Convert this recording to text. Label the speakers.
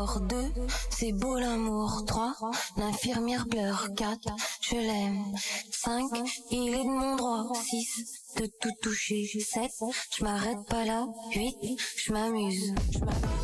Speaker 1: dort. 2, c'est beau l'amour. 3, l'infirmière pleure. 4, je l'aime. 5, il est de mon droit. 6, de tout toucher. 7, je m'arrête pas là. 8, je m'amuse.